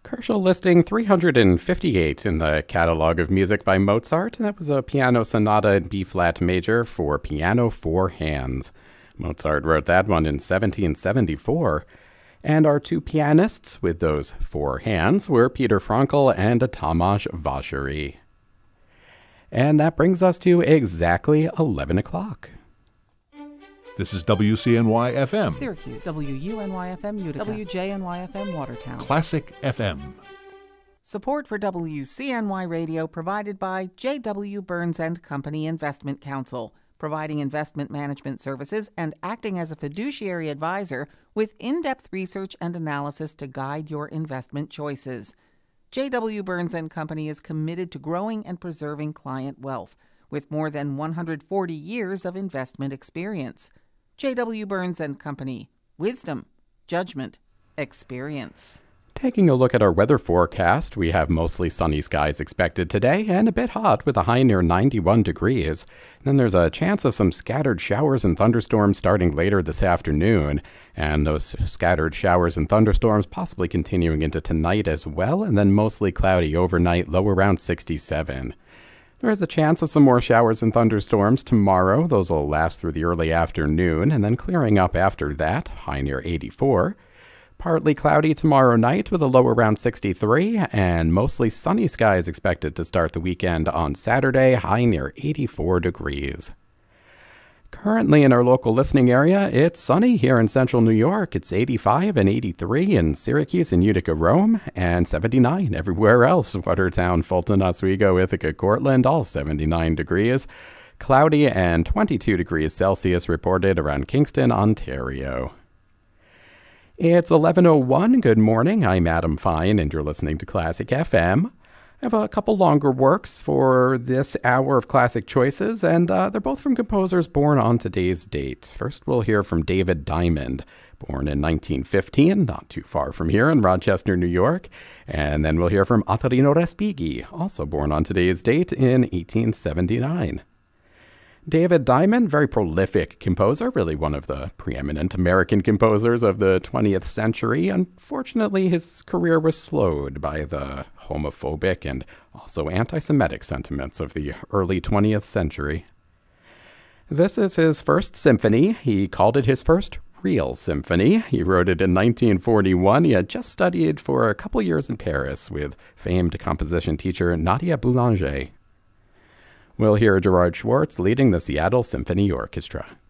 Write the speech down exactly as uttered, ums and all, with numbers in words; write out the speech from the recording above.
Commercial listing three hundred fifty-eight in the catalog of music by Mozart, and that was a piano sonata in B-flat major for piano four hands. Mozart wrote that one in seventeen seventy-four. And our two pianists with those four hands were Peter Frankl and Tamás Vásary. And that brings us to exactly eleven o'clock. This is W C N Y F M. Syracuse. W U N Y F M Utica. W J N Y F M Watertown. Classic F M. Support for W C N Y Radio provided by J W. Burns and Company Investment Counsel, providing investment management services and acting as a fiduciary advisor with in-depth research and analysis to guide your investment choices. J W. Burns and Company is committed to growing and preserving client wealth with more than one hundred forty years of investment experience. J W. Burns and Company. Wisdom, judgment, experience. Taking a look at our weather forecast, we have mostly sunny skies expected today and a bit hot with a high near ninety-one degrees. Then there's a chance of some scattered showers and thunderstorms starting later this afternoon, and those scattered showers and thunderstorms possibly continuing into tonight as well, and then mostly cloudy overnight, low around sixty-seven. There is a chance of some more showers and thunderstorms tomorrow. Those will last through the early afternoon and then clearing up after that, high near eighty-four. Partly cloudy tomorrow night with a low around sixty-three, and mostly sunny skies expected to start the weekend on Saturday, high near eighty-four degrees. Currently in our local listening area, it's sunny here in central New York. It's eighty-five and eighty-three in Syracuse and Utica, Rome, and seventy-nine everywhere else. Watertown, Fulton, Oswego, Ithaca, Cortland, all seventy-nine degrees. Cloudy and twenty-two degrees Celsius reported around Kingston, Ontario. It's eleven oh one. Good morning. I'm Adam Fine, and you're listening to Classic F M. I have a couple longer works for this hour of Classic Choices, and uh, they're both from composers born on today's date. First, we'll hear from David Diamond, born in nineteen fifteen, not too far from here in Rochester, New York. And then we'll hear from Ottorino Respighi, also born on today's date in eighteen seventy-nine. David Diamond, very prolific composer, really one of the preeminent American composers of the twentieth century. Unfortunately, his career was slowed by the homophobic and also anti-Semitic sentiments of the early twentieth century. This is his first symphony. He called it his first real symphony. He wrote it in nineteen forty-one. He had just studied for a couple years in Paris with famed composition teacher Nadia Boulanger. We'll hear Gerard Schwartz leading the Seattle Symphony Orchestra.